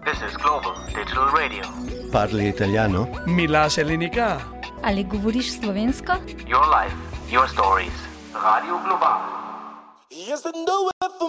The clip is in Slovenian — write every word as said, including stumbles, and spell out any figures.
This is Global Digital Radio. Parli italiano? Mi lascia l'unica. Ali govoriš slovensko? Your life, your stories. Radio Global.